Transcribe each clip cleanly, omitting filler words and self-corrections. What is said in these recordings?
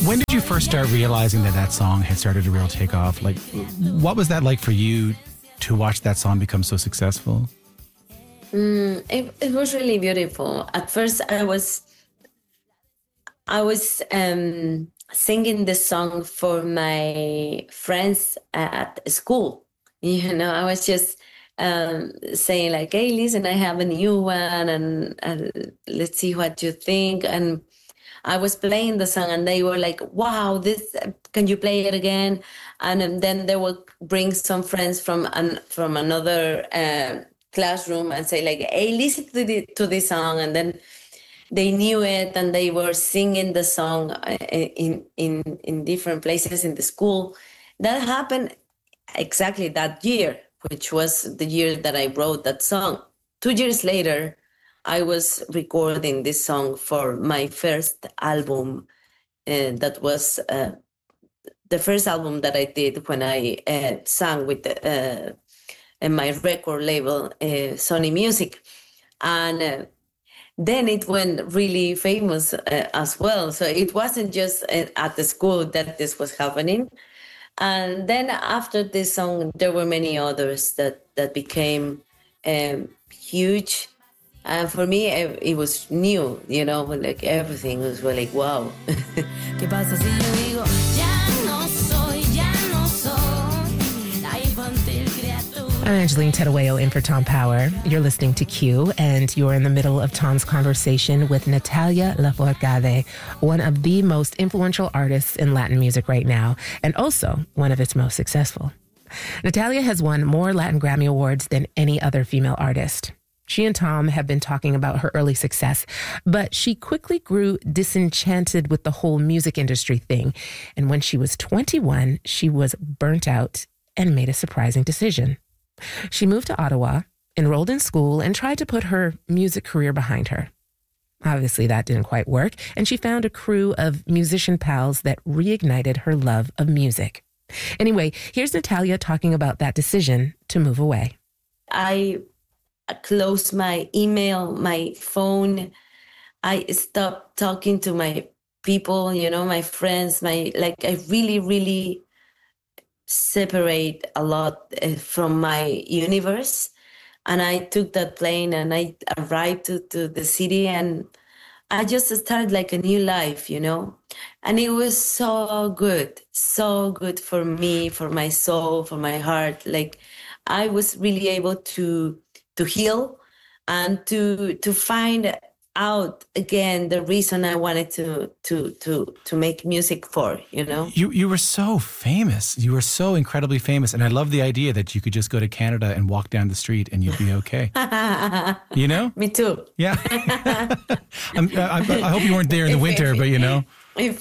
When did you first start realizing that that song had started to real take off? Like, what was that like for you to watch that song become so successful? It was really beautiful. At first, I was singing this song for my friends at school. I was just saying like, "Hey, listen, I have a new one, and let's see what you think." And I was playing the song, and they were like, "Wow, this! Can you play it again?" And then they would bring some friends from another classroom and say like, "Hey, listen to this song," and then they knew it and they were singing the song in different places in the school. That happened exactly that year, which was the year that I wrote that song. 2 years later, I was recording this song for my first album. That was the first album that I did when I sang with my record label, Sony Music. And then it went really famous as well. So it wasn't just at the school that this was happening. And then after this song, there were many others that became huge. And for me, it was new, like everything was like, wow. ¿Qué pasa si yo digo, ya no soy, ya no soy la infantil criatura? I'm Angeline Terueo in for Tom Power. You're listening to Q, and you're in the middle of Tom's conversation with Natalia Lafourcade, one of the most influential artists in Latin music right now, and also one of its most successful. Natalia has won more Latin Grammy Awards than any other female artist. She and Tom have been talking about her early success, but she quickly grew disenchanted with the whole music industry thing. And when she was 21, she was burnt out and made a surprising decision. She moved to Ottawa, enrolled in school, and tried to put her music career behind her. Obviously, that didn't quite work, and she found a crew of musician pals that reignited her love of music. Anyway, here's Natalia talking about that decision to move away. I closed my email, my phone. I stopped talking to my people, my friends, I really, really separate a lot from my universe. And I took that plane and I arrived to the city, and I just started like a new life, and it was so good for me, for my soul, for my heart. Like I was really able to heal and to find out again the reason I wanted to make music for, You were so famous. You were so incredibly famous. And I love the idea that you could just go to Canada and walk down the street and you'd be okay. Me too. Yeah. I hope you weren't there in the winter, but If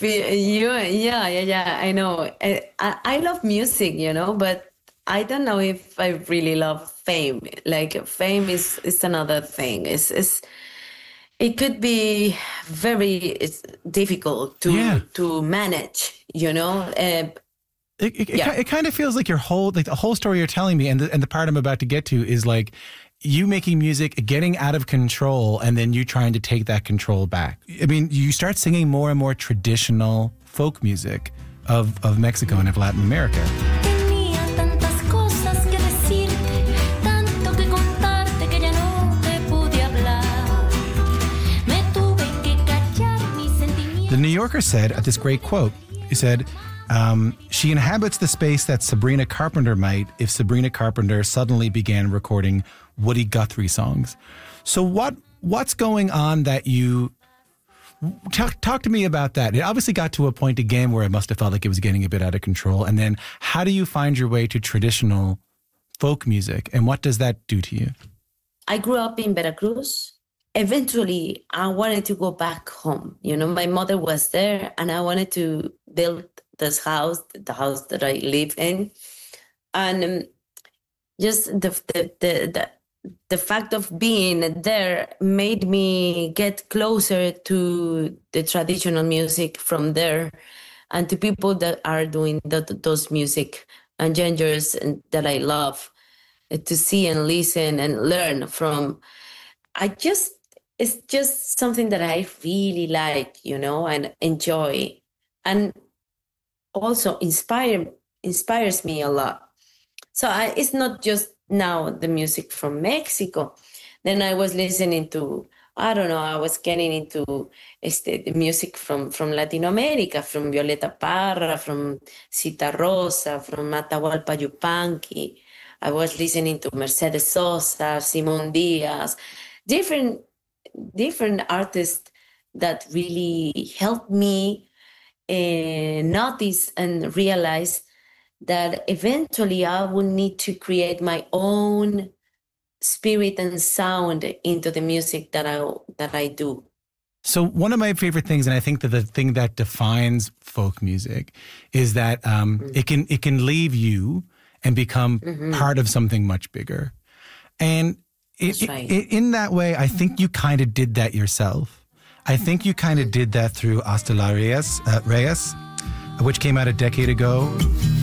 yeah, I know. I love music, but I don't know if I really love fame. Like fame is another thing. It could be very difficult to manage, It kind of feels like the whole story you're telling me, and the part I'm about to get to is like you making music, getting out of control, and then you trying to take that control back. I mean, you start singing more and more traditional folk music of Mexico and of Latin America. The New Yorker said this great quote, he said, she inhabits the space that Sabrina Carpenter might if Sabrina Carpenter suddenly began recording Woody Guthrie songs. So what's going on that you... Talk to me about that. It obviously got to a point again where it must have felt like it was getting a bit out of control. And then how do you find your way to traditional folk music? And what does that do to you? I grew up in Veracruz. Eventually, I wanted to go back home. My mother was there, and I wanted to build this house, the house that I live in. And just the fact of being there made me get closer to the traditional music from there and to people that are doing those music and genres that I love, to see and listen and learn from. It's just something that I really like, and enjoy. and also inspires me a lot. So it's not just now the music from Mexico. Then I was listening to, I don't know, I was getting into the music from Latin America, from Violeta Parra, from Cita Rosa, from Atahualpa Yupanqui. I was listening to Mercedes Sosa, Simon Diaz, different artists that really helped me notice and realize that eventually I will need to create my own spirit and sound into the music that I do. So one of my favorite things, and I think that the thing that defines folk music, is that it can leave you and become part of something much bigger. And in that way, I think you kind of did that yourself. I think you kind of did that through Hasta la Reyes, which came out a decade ago.